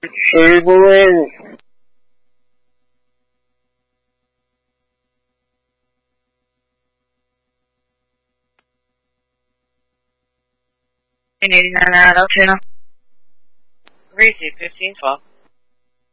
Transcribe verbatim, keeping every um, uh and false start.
十不问。 eighty-nine out of ten. Greasy, fifteen twelve.